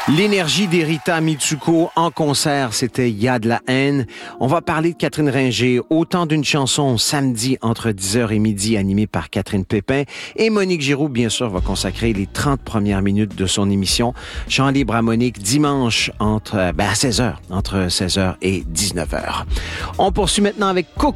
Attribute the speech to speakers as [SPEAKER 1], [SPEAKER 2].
[SPEAKER 1] L'énergie d'Erita Mitsuko en concert, c'était Il y a de la haine. On va parler de Catherine Ringer, autant d'une chanson samedi entre 10h et midi animée par Catherine Pépin. Et Monique Giroux, bien sûr, va consacrer les 30 premières minutes de son émission Chant libre à Monique dimanche à 16h, entre 16h et 19h. On poursuit maintenant avec Coco.